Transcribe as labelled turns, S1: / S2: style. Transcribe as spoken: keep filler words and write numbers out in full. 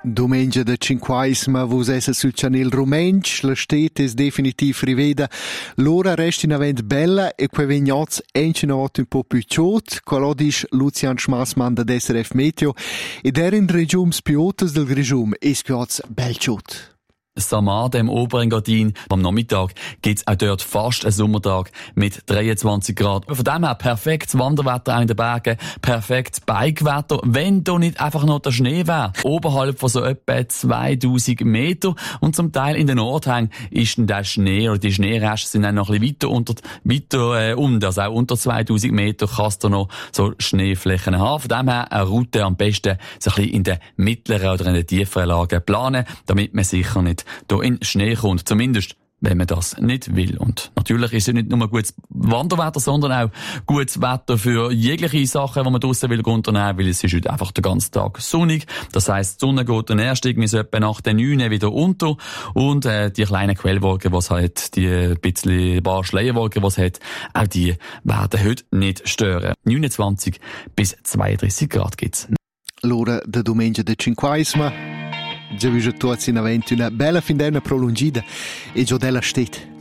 S1: Domenica de cinquaisma vus essa sul Chanel Rumensch, la stet es definitiv riveda. L'ora resta in avent bella e que vignots enche not un po' più ciot, colodis Lucian Schmassmann da S R F Meteo, ed er in regiums piotas del Grigium es piots bel ciot.
S2: Samada im Oberengadin. Am Nachmittag gibt's auch dort fast einen Sommertag mit dreiundzwanzig Grad. Von dem her perfektes Wanderwetter in den Bergen, perfektes Bikewetter, wenn da nicht einfach noch der Schnee wäre. Oberhalb von so etwa zweitausend Meter und zum Teil in den Nordhängen ist dann der Schnee oder die Schneereste sind dann noch ein bisschen weiter unter, weiter äh, unter, also auch unter zweitausend Meter kannst du noch so Schneeflächen haben. Von dem her eine Route am besten so ein bisschen in den mittleren oder in den tieferen Lagen planen, damit man sicher nicht da in Schnee kommt, zumindest wenn man das nicht will. Und natürlich ist es nicht nur gutes Wanderwetter, sondern auch gutes Wetter für jegliche Sachen, die man draussen will unternehmen, weil es ist heute einfach den ganzen Tag sonnig. Das heisst, die Sonne geht dann erst irgendwie so etwa nach den neun wieder unter und äh, die kleinen Quellwolken, die es hat, die ein bisschen paar Schleierwolken, die es hat, auch die werden heute nicht stören. neunundzwanzig bis zweiunddreißig Grad gibt's.
S1: L'ora de domenica de cinquaisma. Già vi tutti in aventi una bella fin d'anno prolungita e già della stet.